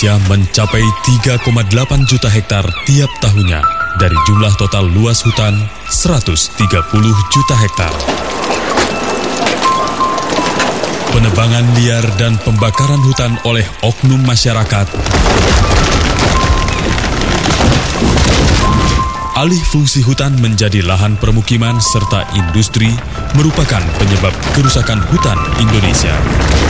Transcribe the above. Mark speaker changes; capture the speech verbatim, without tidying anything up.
Speaker 1: Indonesia mencapai tiga koma delapan juta hektar tiap tahunnya dari jumlah total luas hutan seratus tiga puluh juta hektar. Penebangan liar dan pembakaran hutan oleh oknum masyarakat, alih fungsi hutan menjadi lahan permukiman serta industri merupakan penyebab kerusakan hutan Indonesia.